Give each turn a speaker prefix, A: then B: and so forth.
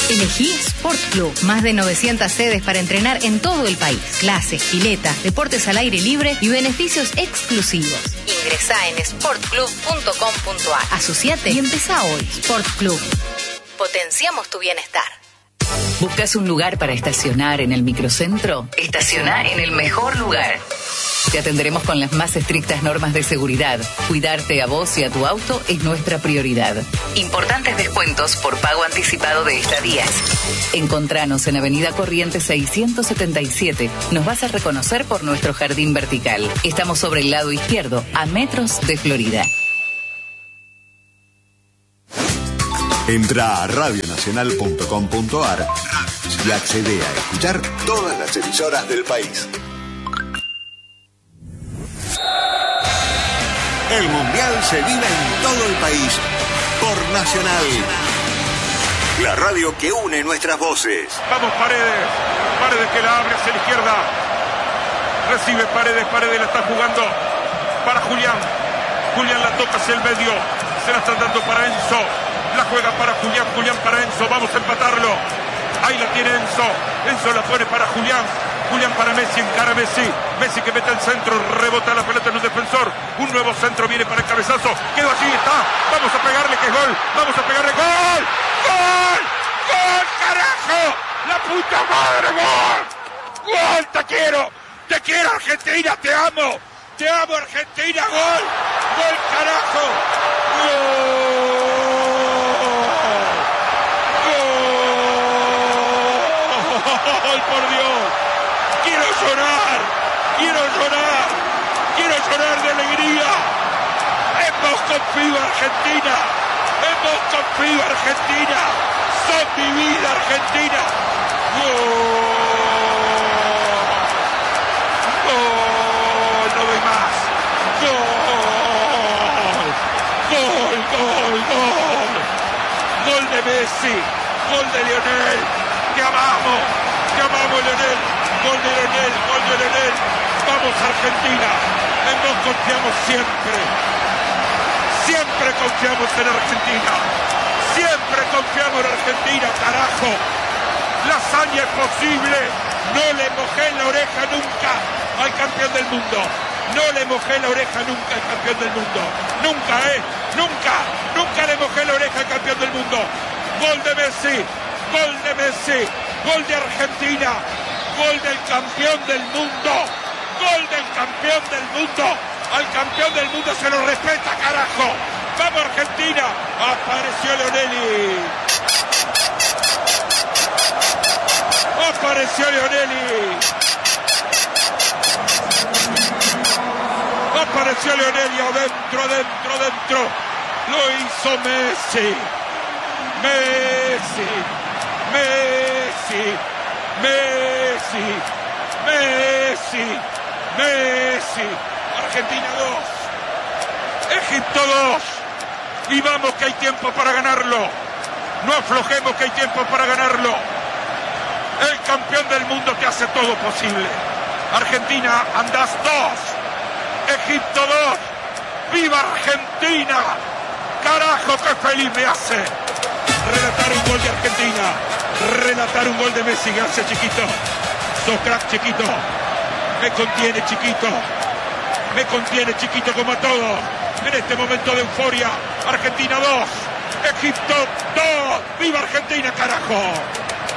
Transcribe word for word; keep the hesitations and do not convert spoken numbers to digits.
A: Elegí Sport Club. Más de novecientas sedes para entrenar en todo el país. Clases, pileta, deportes al aire libre y beneficios exclusivos. Ingresá en sport club punto com punto a r. Asociate y empezá hoy. Sport Club. Potenciamos tu bienestar.
B: ¿Buscas un lugar para estacionar en el microcentro? Estaciona en el mejor lugar. Te atenderemos con las más estrictas normas de seguridad. Cuidarte a vos y a tu auto es nuestra prioridad. Importantes descuentos por pago anticipado de estadías. Encontranos en Avenida Corrientes seiscientos setenta y siete. Nos vas a reconocer por nuestro jardín vertical. Estamos sobre el lado izquierdo, a metros de Florida.
C: Entra a radio nacional punto com punto a r y accede a escuchar todas las emisoras del país. El Mundial se vive en todo el país por Nacional, la radio que une nuestras voces.
D: Vamos Paredes, Paredes que la abre hacia la izquierda, recibe Paredes, Paredes la está jugando para Julián, Julián la toca hacia el medio, se la están dando para Enzo, la juega para Julián, Julián para Enzo, vamos a empatarlo, ahí la tiene Enzo, Enzo la pone para Julián, Julián para Messi, encara Messi, Messi que mete el centro, rebota la pelota en un defensor, un nuevo centro viene para el cabezazo, quedó allí, está, vamos a pegarle que es gol, vamos a pegarle gol, gol, gol, carajo, la puta madre, gol, gol, te quiero, te quiero Argentina, te amo, te amo Argentina, gol, gol, carajo, gol. Por Dios, quiero llorar, quiero llorar, quiero llorar de alegría. Hemos confiado Argentina, hemos confiado Argentina, son mi vida Argentina. Gol, gol, no doy más. Gol, gol, gol, gol, gol de Messi, gol de Lionel, te amamos. Te amamos, Leonel, gol de Leonel, gol de Leonel, vamos Argentina, en vos confiamos siempre, siempre confiamos en Argentina, siempre confiamos en Argentina, carajo, la hazaña es posible, no le mojé la oreja nunca al campeón del mundo, no le mojé la oreja nunca al campeón del mundo, nunca, eh, nunca, nunca le mojé la oreja al campeón del mundo, gol de Messi, gol de Messi, gol de Argentina, gol del campeón del mundo, gol del campeón del mundo, al campeón del mundo se lo respeta, carajo, vamos Argentina, apareció Leonelli, apareció Leonelli, apareció Leonelli, adentro, adentro, adentro, lo hizo Messi, Messi, Messi, Messi, Messi, Messi, Argentina dos, Egipto dos, y vamos que hay tiempo para ganarlo, no aflojemos que hay tiempo para ganarlo, el campeón del mundo que hace todo posible, Argentina andás dos, Egipto dos, ¡viva Argentina! ¡Carajo, qué feliz me hace! Relatar un gol de Argentina, relatar un gol de Messi, gracias chiquito, sos crack chiquito, me contiene chiquito, me contiene chiquito como a todos, en este momento de euforia, Argentina dos, Egipto dos, ¡viva Argentina, carajo!